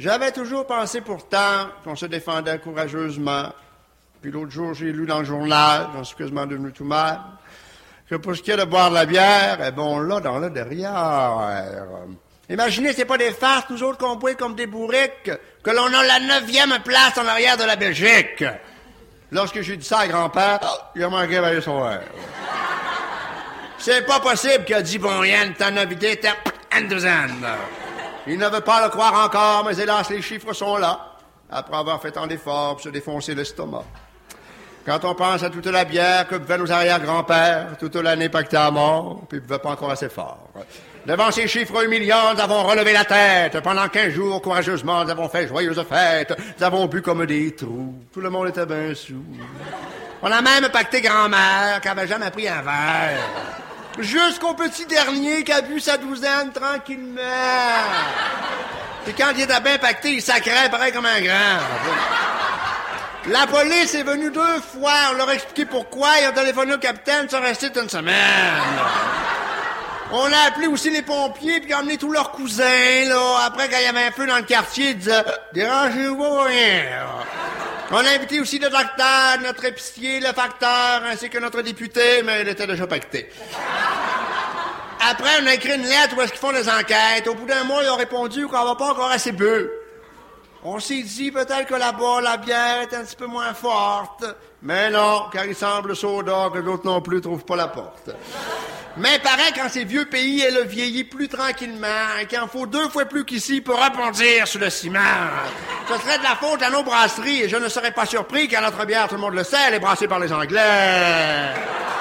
J'avais toujours pensé pourtant qu'on se défendait courageusement. Puis l'autre jour, j'ai lu dans le journal, j'en suis quasiment devenu tout mal, que pour ce qui est de boire de la bière, eh ben, on l'a dans le derrière. Imaginez, c'est pas des farces, nous autres, qu'on boit comme des bourriques, que l'on a la 9e place en arrière de la Belgique. Lorsque j'ai dit ça à grand-père, il a manqué d'aller son verre. C'est pas possible qu'il a dit, bon, Yann, t'en as vidé, t'as un douzaine. Il ne veut pas le croire encore, mais hélas, les chiffres sont là, après avoir fait tant d'efforts pour se défoncer l'estomac. Quand on pense à toute la bière que buvaient nos arrière-grands-pères, toute l'année pactée à mort, puis ils ne buvaient pas encore assez fort. Devant ces chiffres humiliants, nous avons relevé la tête. Pendant 15 jours, courageusement, nous avons fait joyeuses fêtes. Nous avons bu comme des trous. Tout le monde était bien sous. On a même pacté grand-mère, qui n'avait jamais pris un verre. Jusqu'au petit dernier qui a bu sa douzaine tranquillement. Puis quand il était bien pacté, il sacrait pareil comme un grand. La police est venue 2 fois, on leur a expliqué pourquoi, ils ont téléphoné au capitaine, ils sont restés une semaine. On a appelé aussi les pompiers, puis ils ont emmené tous leurs cousins, là. Après, quand il y avait un feu dans le quartier, ils disaient « Dérangez-vous rien ». On a invité aussi le docteur, notre épicier, le facteur, ainsi que notre député, mais il était déjà pacté. Après, on a écrit une lettre où est-ce qu'ils font des enquêtes. Au bout d'un mois, ils ont répondu qu'on va pas encore assez bu. On s'est dit peut-être que là-bas, la bière est un petit peu moins forte. Mais non, car il semble soda que d'autres non plus trouvent pas la porte. Mais pareil, quand ces vieux pays, elle vieillit plus tranquillement, et qu'il en faut 2 fois plus qu'ici pour rebondir sur le ciment. Ce serait de la faute à nos brasseries, et je ne serais pas surpris qu'à notre bière, tout le monde le sait, elle est brassée par les Anglais.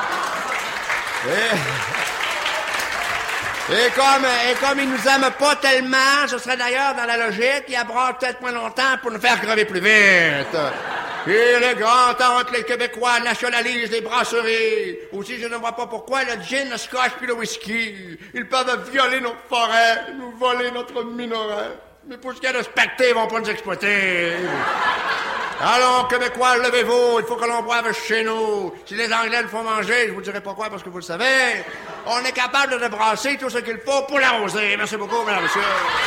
Et comme ils nous aiment pas tellement, ce serait d'ailleurs dans la logique, ils abrasent peut-être moins longtemps pour nous faire crever plus vite. Il est grand temps que les Québécois nationalisent les brasseries. Aussi, je ne vois pas pourquoi le gin, le scotch puis le whisky. Ils peuvent violer nos forêts, nous voler notre minerai. Mais pour ce qui est de specter, ils vont pas nous exploiter. Allons, Québécois, levez-vous, il faut que l'on boive chez nous. Si les Anglais le font manger, je vous dirai pourquoi, parce que vous le savez, on est capable de brasser tout ce qu'il faut pour l'arroser. Merci beaucoup, mesdames et messieurs.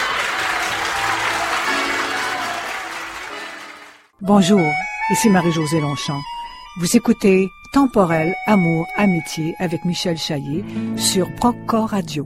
Bonjour, ici Marie-Josée Longchamp. Vous écoutez Temporel, Amour, Amitié avec Michel Chaillet sur Proc Radio.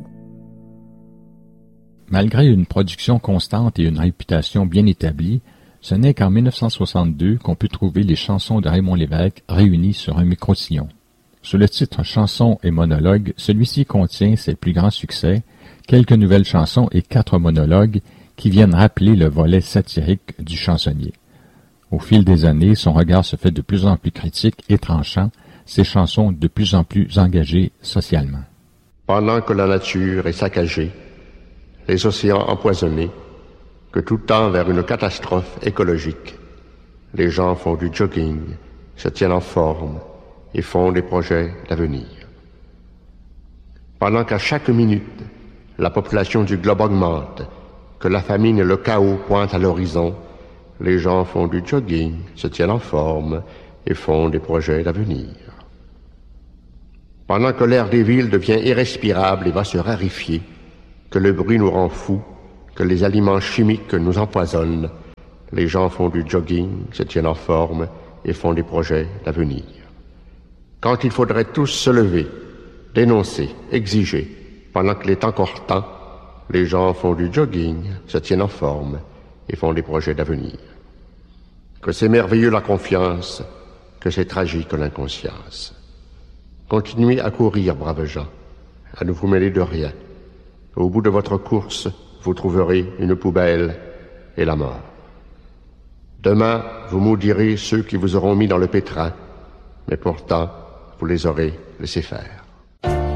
Malgré une production constante et une réputation bien établie, ce n'est qu'en 1962 qu'on peut trouver les chansons de Raymond Lévesque réunies sur un micro-sillon. Sous le titre Chansons et monologues, celui-ci contient ses plus grands succès, quelques nouvelles chansons et 4 monologues qui viennent rappeler le volet satirique du chansonnier. Au fil des années, son regard se fait de plus en plus critique et tranchant, ses chansons de plus en plus engagées socialement. Pendant que la nature est saccagée, les océans empoisonnés, que tout tend vers une catastrophe écologique, les gens font du jogging, se tiennent en forme et font des projets d'avenir. Pendant qu'à chaque minute, la population du globe augmente, que la famine et le chaos pointent à l'horizon, les gens font du jogging, se tiennent en forme et font des projets d'avenir. Pendant que l'air des villes devient irrespirable et va se raréfier, que le bruit nous rend fous, que les aliments chimiques nous empoisonnent, les gens font du jogging, se tiennent en forme et font des projets d'avenir. Quand il faudrait tous se lever, dénoncer, exiger, pendant qu'il est encore temps, les gens font du jogging, se tiennent en forme et font des projets d'avenir. Que c'est merveilleux la confiance, que c'est tragique l'inconscience. Continuez à courir, braves gens, à ne vous mêler de rien. Au bout de votre course, vous trouverez une poubelle et la mort. Demain, vous maudirez ceux qui vous auront mis dans le pétrin, mais pourtant, vous les aurez laissés faire.